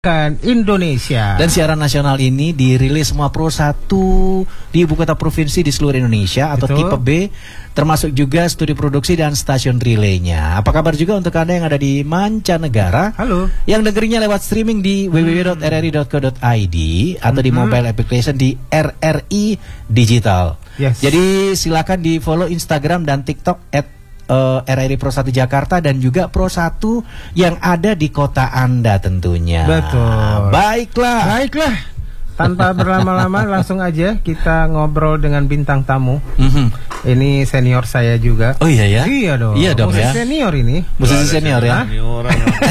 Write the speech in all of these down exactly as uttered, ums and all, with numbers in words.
Indonesia. Dan siaran nasional ini dirilis semua Pro satu di ibu kota provinsi di seluruh Indonesia atau Betul. tipe B, termasuk juga studi produksi dan stasiun relaynya. Apa kabar juga untuk Anda yang ada di mancanegara? Halo. Yang dengerinnya lewat streaming di w w w dot r r i dot co dot i d atau di mobile application di R R I Digital. Yes. Jadi silakan di follow Instagram dan TikTok at Uh, R R I Pro satu Jakarta dan juga Pro satu yang ada di kota Anda tentunya. Betul. Baiklah. Baiklah. Tanpa berlama-lama langsung aja kita ngobrol dengan bintang tamu. Mm-hmm. Ini senior saya juga. Oh iya ya? Iya dong. Iya dong Musisi ya. senior ini. Musisi senior ya. Senior,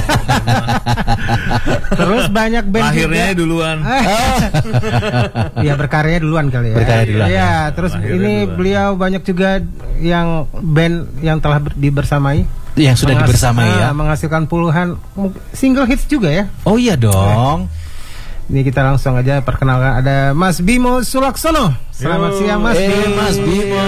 Terus banyak band lahirnya juga. duluan. Iya berkarya duluan kali ya. Berkarya duluan. Iya, terus Lahirnya ini duluan. beliau banyak juga yang band yang telah ber- dibersamai. Yang sudah Menghas- dibersamai ya. ah, menghasilkan puluhan single hits juga ya. Oh iya dong. Ini kita langsung aja perkenalkan, ada Mas Bimo Sulaksono. Selamat Yo. siang Mas Eh Bimo. Mas Bimo.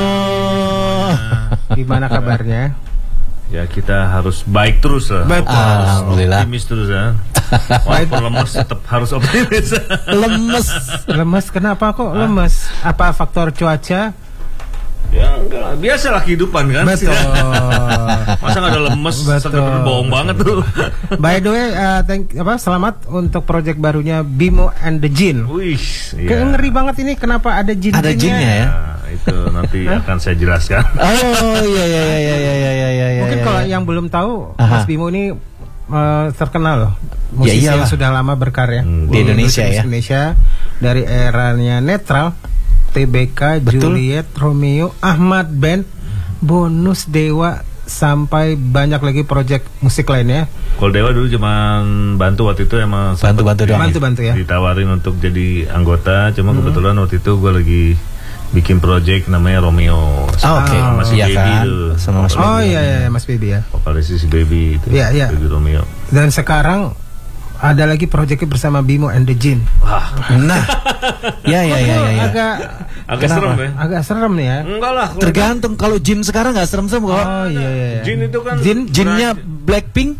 Gimana kabarnya? Ya kita harus baik terus lah. Betul. Alhamdulillah. Optimis terus ya. Walaupun lemes tetap harus optimis. Lemes. Lemes kenapa kok lemes? Apa faktor cuaca? Ya enggak lah, biasalah kehidupan kan. Betul. Masa nggak ada lemes, Betul. seger bohong banget tuh. By the way, uh, thank, apa selamat untuk project barunya Bimo and the Jin. Wih, Kayak ngeri banget ini, kenapa ada jin? Ada jinnya ya. Nah, itu nanti akan saya jelaskan. Oh iya iya iya iya iya iya iya iya. Mungkin iya, kalau iya. yang belum tahu, Aha. Mas Bimo ini uh, terkenal loh. Musisi Ya yang iyalah. sudah lama berkarya Hmm, di Indonesia ya. Indonesia dari eranya netral, T B K, Betul. Juliet, Romeo, Ahmad Band, Bonus Dewa, sampai banyak lagi proyek musik lainnya. Kalau Dewa dulu cuman bantu waktu itu emang sempet Bantu-bantu doang. Bantu-bantu ya. ditawarin untuk jadi anggota, cuma kebetulan waktu itu gue lagi bikin project namanya Romeo. Ah, oke. Sama si Iya Baby kan? itu. Sama Mas Oh Baby. iya iya Mas Baby ya. Vokalis si Baby itu. Iya, iya. Baby Romeo. Dan sekarang ada lagi proyeknya bersama Bimo and the Jin. Wah, Nah. Ya ya ya ya. ya. Agak agak Kenapa? serem ya. agak serem nih ya. Enggak lah. kalau- Tergantung, kalau jin sekarang nggak serem-serem kok. Oh iya iya. iya. Jin itu kan Jin Jinnya Blackpink.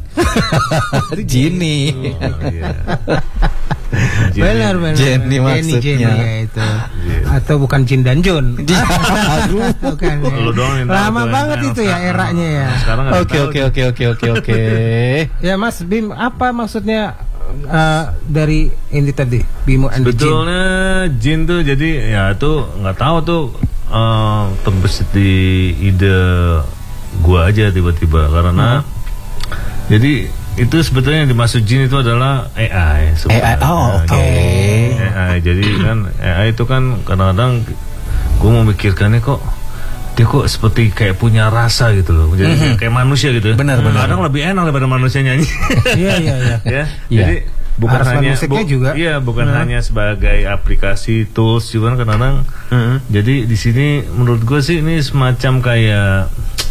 Jini. Oh, iya. Jin Benar ini- benar. Jenny maksudnya. Jenny ya itu. Atau bukan Jin dan John. Aduh. Bukan. Ya. Lu doang yang tahu Lama tuh, banget yang itu ya sekarang. eranya ya. Sekarang nggak Oke tahu. oke oke oke oke oke. Ya Mas Bim, apa maksudnya uh, dari ini tadi Bimo and the Jin? Sebetulnya Jin tuh jadi ya itu nggak tahu tuh eh, terbesit di ide gua aja tiba-tiba karena jadi itu sebetulnya yang dimaksud Jin itu adalah A I. A I, sebenarnya. oh, oke. Jadi, A I jadi kan A I itu kan kadang-kadang gua mau mikirkannya kok dia kok seperti kayak punya rasa gitu loh. Jadi Mhm. kayak manusia gitu. Benar, benar. Kadang lebih enak daripada manusia nyanyi. Iya iya iya. Ya, Iya. jadi bukan Aransemen hanya musiknya juga. iya bukan Nah. hanya sebagai aplikasi tools juga kadang-kadang. Jadi di sini menurut gue sih ini semacam kayak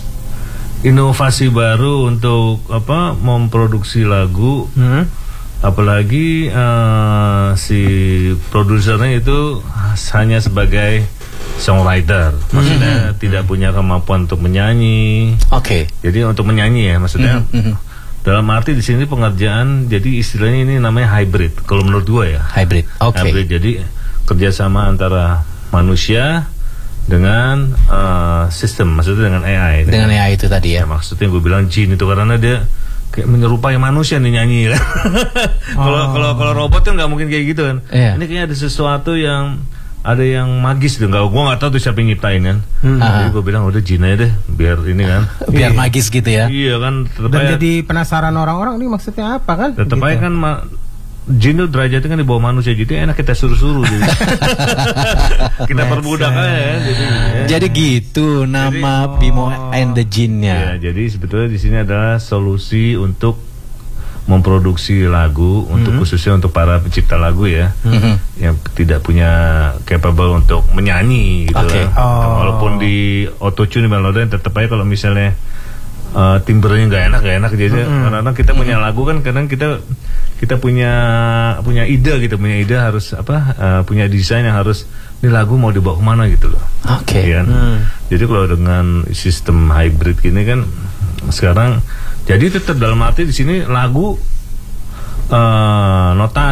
inovasi baru untuk apa memproduksi lagu, Hmm. apalagi eh, si produsernya itu hanya sebagai songwriter, maksudnya tidak punya kemampuan untuk menyanyi. Oke. Jadi untuk menyanyi ya maksudnya. Mhm. Dalam arti di sini pengerjaan, jadi istilahnya ini namanya hybrid. Kalau menurut gua ya, Hybrid. Oke. hybrid. Jadi kerjasama antara manusia dengan uh, sistem, maksudnya dengan A I. Dengan A I itu tadi Ya, ya. maksudnya gue bilang jin itu karena dia kayak menyerupai manusia nih nyanyi kan. Kalau kalau kalau robot kan nggak mungkin kayak gitu kan. Iya. Ini kayaknya ada sesuatu yang ada yang magis deh. Nggak, gue nggak tahu tuh siapa yang nyiptain kan. Ah. Jadi gue bilang udah jin aja deh, biar ini kan. Biar magis gitu ya. Iya kan, tetap Dan aja- jadi penasaran orang-orang ini maksudnya apa kan? tetap Gitu. aja kan ma- jin itu derajatnya kan di bawah manusia, jadi enak kita suruh-suruh jadi. Kita perbudak aja ya, jadi, ya. Jadi gitu nama Jadi- Bimo oh. and the Ya, Jin-nya. jadi sebetulnya di sini adalah solusi untuk memproduksi lagu untuk khususnya untuk para pencipta lagu ya, Mhm. yang tidak punya capable untuk menyanyi gitu Oke. lah. Oh. Walaupun di autotune di melodi tetap aja kalau misalnya uh, timbrenya nggak enak nggak enak jadi kadang-kadang kita punya lagu kan kadang kita kita punya punya ide gitu punya ide harus apa uh, punya desain yang harus ini lagu mau dibawa kemana gitu loh. Oke. Iya kan? Jadi kalau dengan sistem hybrid gini kan sekarang jadi tetap dalam arti di sini lagu eh, nota